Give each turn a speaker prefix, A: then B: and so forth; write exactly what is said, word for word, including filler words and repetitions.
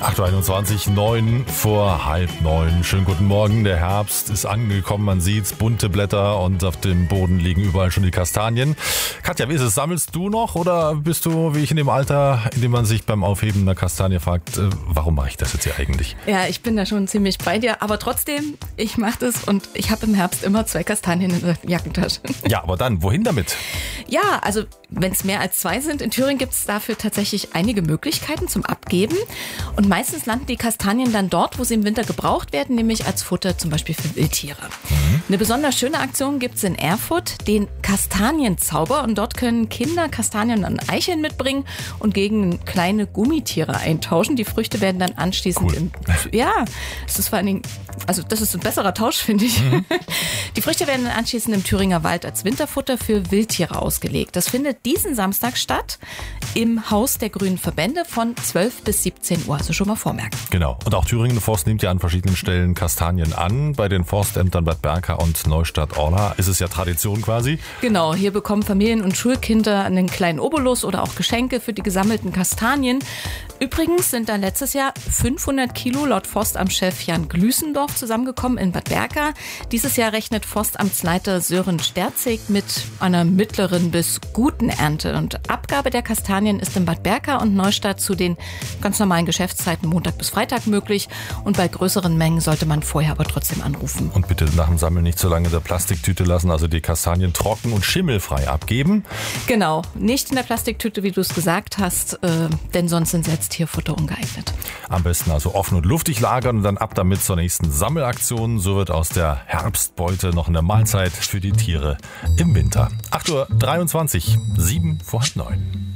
A: acht Uhr einundzwanzig, neun vor halb neun. Schönen guten Morgen, der Herbst ist angekommen, man sieht's, bunte Blätter und auf dem Boden liegen überall schon die Kastanien. Katja, wie ist es, sammelst du noch oder bist du wie ich in dem Alter, in dem man sich beim Aufheben einer Kastanie fragt, äh, warum mache ich das jetzt hier eigentlich?
B: Ja, ich bin da schon ziemlich bei dir, aber trotzdem, ich mache das und ich habe im Herbst immer zwei Kastanien in der Jackentasche.
A: Ja, aber dann, wohin damit?
B: Ja, also wenn es mehr als zwei sind, in Thüringen gibt es dafür tatsächlich einige Möglichkeiten zum Abgeben. Und meistens landen die Kastanien dann dort, wo sie im Winter gebraucht werden, nämlich als Futter zum Beispiel für Wildtiere. Mhm. Eine besonders schöne Aktion gibt es in Erfurt, den Kastanienzauber. Und dort können Kinder Kastanien und Eicheln mitbringen und gegen kleine Gummitiere eintauschen. Die Früchte werden dann anschließend
A: cool.
B: im... Ja, das ist vor allen Dingen... Also das ist ein besserer Tausch, finde ich. Mhm. Die Früchte werden dann anschließend im Thüringer Wald als Winterfutter für Wildtiere ausgelegt. Das findet diesen Samstag statt im Haus der Grünen Verbände von zwölf bis siebzehn Uhr. Also schon mal vormerken.
A: Genau. Und auch Thüringen Forst nimmt ja an verschiedenen Stellen Kastanien an. Bei den Forstämtern Bad Berka und Neustadt-Orla ist es ja Tradition quasi.
B: Genau. Hier bekommen Familien und Schulkinder einen kleinen Obolus oder auch Geschenke für die gesammelten Kastanien. Übrigens sind da letztes Jahr fünfhundert Kilo laut Forstamtschef Jan Glüßendorf zusammengekommen in Bad Berka. Dieses Jahr rechnet Forstamtsleiter Sören Sterzig mit einer mittleren bis guten Ernte. Und Abgabe der Kastanien ist in Bad Berka und Neustadt zu den ganz normalen Geschäftszeiten Montag bis Freitag möglich. Und bei größeren Mengen sollte man vorher aber trotzdem anrufen.
A: Und bitte nach dem Sammeln nicht so lange in der Plastiktüte lassen, also die Kastanien trocken und schimmelfrei abgeben.
B: Genau, nicht in der Plastiktüte, wie du es gesagt hast, äh, denn sonst sind sie jetzt Tierfutter ungeeignet.
A: Am besten also offen und luftig lagern und dann ab damit zur nächsten Sammelaktion. So wird aus der Herbstbeute noch eine Mahlzeit für die Tiere im Winter. acht Uhr dreiundzwanzig, sieben vor halb neun.